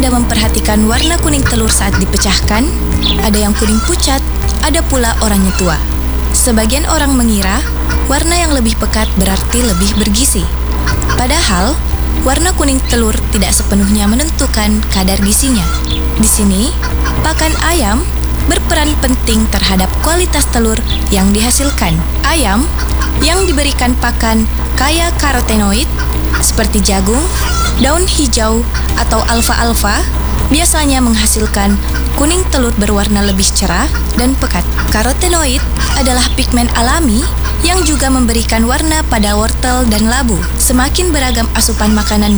Anda memperhatikan warna kuning telur saat dipecahkan, ada yang kuning pucat, ada pula oranye tua. Sebagian orang mengira warna yang lebih pekat berarti lebih bergizi. Padahal, warna kuning telur tidak sepenuhnya menentukan kadar gizinya. Di sini, pakan ayam berperan penting terhadap kualitas telur yang dihasilkan. Ayam yang diberikan pakan kaya karotenoid seperti jagung, daun hijau, atau alfa-alfa biasanya menghasilkan kuning telur berwarna lebih cerah dan pekat. Karotenoid adalah pigmen alami yang juga memberikan warna pada wortel dan labu. Semakin beragam asupan makanan